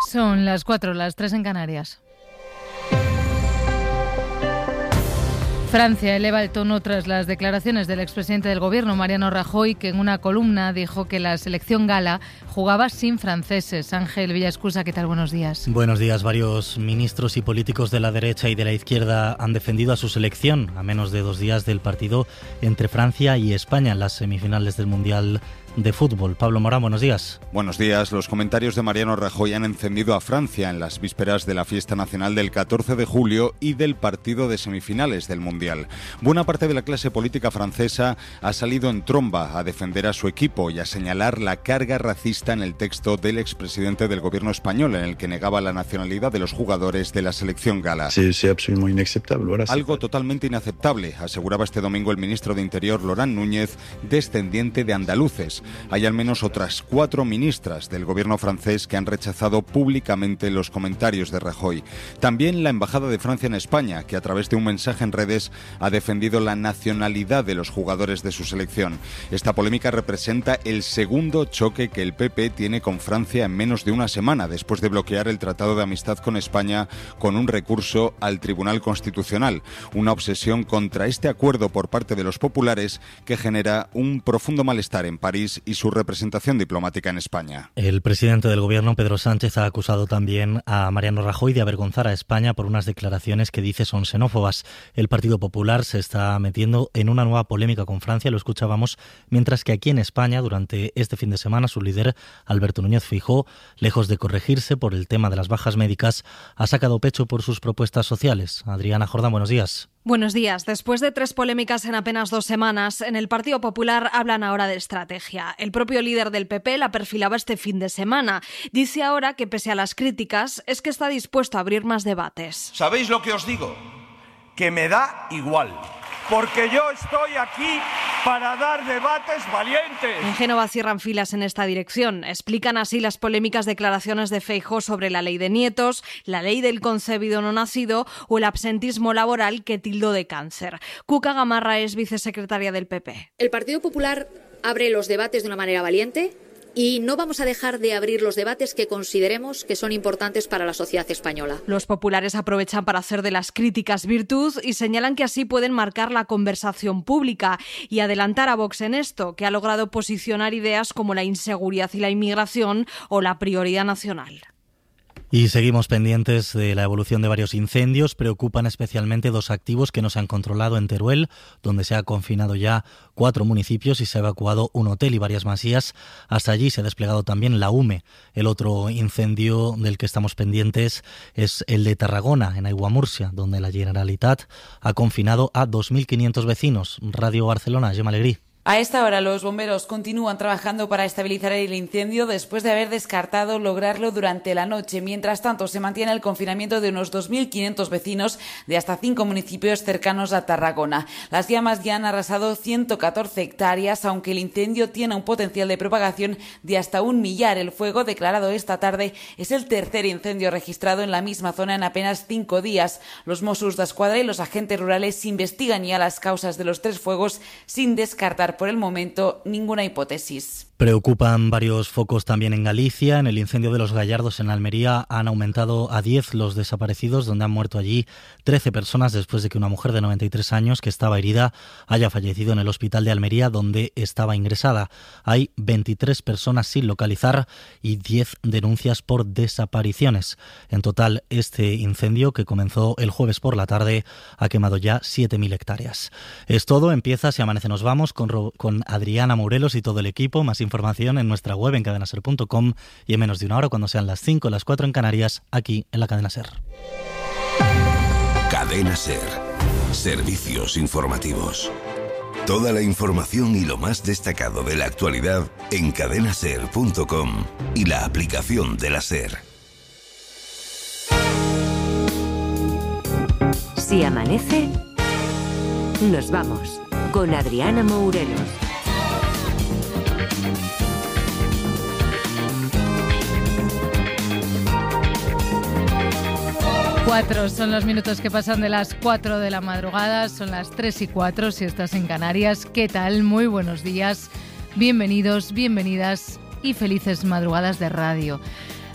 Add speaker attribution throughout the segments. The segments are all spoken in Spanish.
Speaker 1: Son las 4, las 3 en Canarias. Francia eleva el tono tras las declaraciones del expresidente del Gobierno, Mariano Rajoy, que en una columna dijo que la selección gala jugaba sin franceses. Ángel Villaescusa, ¿qué tal? Buenos días.
Speaker 2: Buenos días. Varios ministros y políticos de la derecha y de la izquierda han defendido a su selección a menos de 2 días del partido entre Francia y España en las semifinales del Mundial de Fútbol. Pablo Morán, buenos días.
Speaker 3: Buenos días. Los comentarios de Mariano Rajoy han encendido a Francia en las vísperas de la fiesta nacional del 14 de julio y del partido de semifinales del Mundial. Buena parte de la clase política francesa ha salido en tromba a defender a su equipo y a señalar la carga racista en el texto del expresidente del Gobierno español, en el que negaba la nacionalidad de los jugadores de la selección gala.
Speaker 4: Es absolutamente inaceptable.
Speaker 3: Algo totalmente inaceptable, aseguraba este domingo el ministro de Interior, Laurent Núñez, descendiente de andaluces. Hay al menos otras 4 ministras del gobierno francés que han rechazado públicamente los comentarios de Rajoy. También la Embajada de Francia en España, que a través de un mensaje en redes ha defendido la nacionalidad de los jugadores de su selección. Esta polémica representa el segundo choque que el PP tiene con Francia en menos de una semana, después de bloquear el Tratado de Amistad con España con un recurso al Tribunal Constitucional. Una obsesión contra este acuerdo por parte de los populares que genera un profundo malestar en París y su representación diplomática en España.
Speaker 2: El presidente del Gobierno, Pedro Sánchez, ha acusado también a Mariano Rajoy de avergonzar a España por unas declaraciones que dice son xenófobas. El Partido Popular se está metiendo en una nueva polémica con Francia, lo escuchábamos, mientras que aquí en España, durante este fin de semana, su líder, Alberto Núñez Feijóo, lejos de corregirse por el tema de las bajas médicas, ha sacado pecho por sus propuestas sociales. Adriana Jordán, buenos días.
Speaker 5: Buenos días. Después de 3 polémicas en apenas 2 semanas, en el Partido Popular hablan ahora de estrategia. El propio líder del PP la perfilaba este fin de semana. Dice ahora que, pese a las críticas, es que está dispuesto a abrir más debates.
Speaker 6: ¿Sabéis lo que os digo? Que me da igual. Porque yo estoy aquí para dar debates valientes.
Speaker 5: En Génova cierran filas en esta dirección. Explican así las polémicas declaraciones de Feijóo sobre la ley de nietos, la ley del concebido no nacido o el absentismo laboral que tildó de cáncer. Cuca Gamarra es vicesecretaria del PP.
Speaker 7: El Partido Popular abre los debates de una manera valiente y no vamos a dejar de abrir los debates que consideremos que son importantes para la sociedad española.
Speaker 5: Los populares aprovechan para hacer de las críticas virtud y señalan que así pueden marcar la conversación pública y adelantar a Vox en esto, que ha logrado posicionar ideas como la inseguridad y la inmigración o la prioridad nacional.
Speaker 2: Y seguimos pendientes de la evolución de varios incendios. Preocupan especialmente 2 activos que no se han controlado en Teruel, donde se ha confinado ya 4 municipios y se ha evacuado un hotel y varias masías. Hasta allí se ha desplegado también la UME. El otro incendio del que estamos pendientes es el de Tarragona, en Aiguamurcia, donde la Generalitat ha confinado a 2.500 vecinos. Radio Barcelona, Gemma Alegrí.
Speaker 8: A esta hora los bomberos continúan trabajando para estabilizar el incendio después de haber descartado lograrlo durante la noche. Mientras tanto, se mantiene el confinamiento de unos 2.500 vecinos de hasta 5 municipios cercanos a Tarragona. Las llamas ya han arrasado 114 hectáreas, aunque el incendio tiene un potencial de propagación de hasta 1 millar. El fuego, declarado esta tarde, es el tercer incendio registrado en la misma zona en apenas 5 días. Los Mossos d'Esquadra y los agentes rurales investigan ya las causas de los 3 fuegos sin descartar por el momento ninguna hipótesis.
Speaker 2: Preocupan varios focos también en Galicia. En el incendio de los Gallardos en Almería han aumentado a 10 los desaparecidos, donde han muerto allí 13 personas después de que una mujer de 93 años que estaba herida haya fallecido en el hospital de Almería, donde estaba ingresada. Hay 23 personas sin localizar y 10 denuncias por desapariciones. En total, este incendio, que comenzó el jueves por la tarde, ha quemado ya 7.000 hectáreas. Es todo. Empieza Si Amanece Nos Vamos con Adriana Morelos y todo el equipo. Más información en nuestra web en cadenaser.com y en menos de una hora, cuando sean las 5 o las 4 en Canarias, aquí en la Cadena Ser.
Speaker 9: Cadena Ser. Servicios informativos. Toda la información y lo más destacado de la actualidad en cadenaser.com y la aplicación de la Ser.
Speaker 10: Si amanece, nos vamos con Adriana Morelos.
Speaker 1: Son los minutos que pasan de las 4 de la madrugada, son las 3 y 4 si estás en Canarias. ¿Qué tal? Muy buenos días, bienvenidos, bienvenidas y felices madrugadas de radio.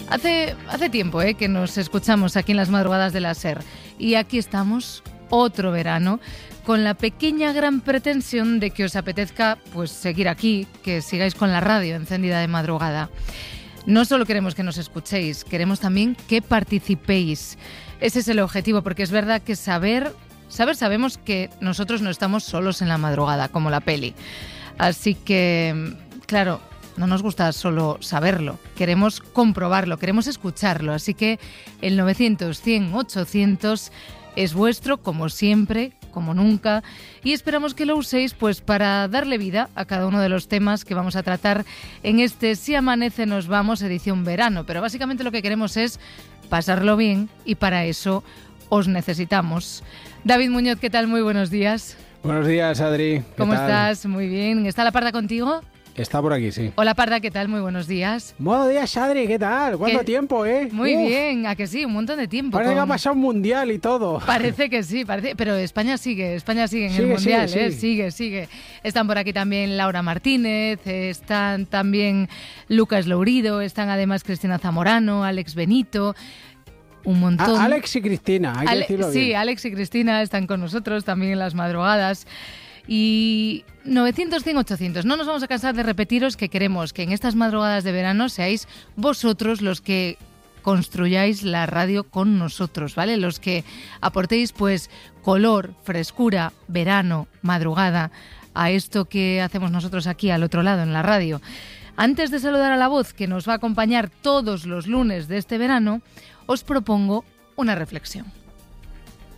Speaker 1: Hace tiempo que nos escuchamos aquí en las madrugadas de la SER. Y aquí estamos, otro verano, con la pequeña gran pretensión de que os apetezca pues seguir aquí, que sigáis con la radio encendida de madrugada. No solo queremos que nos escuchéis, queremos también que participéis. Ese es el objetivo, porque es verdad que sabemos que nosotros no estamos solos en la madrugada, como la peli. Así que, claro, no nos gusta solo saberlo, queremos comprobarlo, queremos escucharlo. Así que el 900-100-800 es vuestro, como siempre, como nunca, y esperamos que lo uséis pues para darle vida a cada uno de los temas que vamos a tratar en este Si Amanece Nos Vamos edición verano. Pero básicamente lo que queremos es pasarlo bien y para eso os necesitamos. David Muñoz, ¿qué tal? Muy buenos días.
Speaker 11: Buenos días, Adri.
Speaker 1: ¿Cómo estás? Muy bien. ¿Está la Parda contigo?
Speaker 11: Está por aquí, sí.
Speaker 1: Hola, Parda, ¿qué tal? Muy buenos días.
Speaker 11: Buenos días, Adri, ¿qué tal? ¿Cuánto tiempo,
Speaker 1: Muy bien, ¿a que sí? Un montón de tiempo.
Speaker 11: Parece que ha pasado un mundial y todo.
Speaker 1: Parece que sí, pero España sigue en el mundial, sigue. Están por aquí también Laura Martínez, están también Lucas Lourido, están además Cristina Zamorano, Alex Benito. Un montón.
Speaker 11: Alex y Cristina, hay que decirlo bien.
Speaker 1: Sí, Alex y Cristina están con nosotros también en las madrugadas. Y 900-100-800. No nos vamos a cansar de repetiros que queremos que en estas madrugadas de verano seáis vosotros los que construyáis la radio con nosotros, ¿vale? Los que aportéis pues color, frescura, verano, madrugada a esto que hacemos nosotros aquí al otro lado en la radio. Antes de saludar a la voz que nos va a acompañar todos los lunes de este verano, os propongo una reflexión.